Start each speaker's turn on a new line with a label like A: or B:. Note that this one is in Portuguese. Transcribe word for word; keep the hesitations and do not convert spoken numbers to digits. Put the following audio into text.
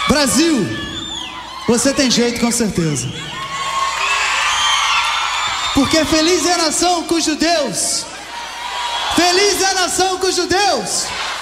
A: Brasil, você tem jeito com certeza. Porque feliz é a nação cujo Deus, feliz é a nação cujo Deus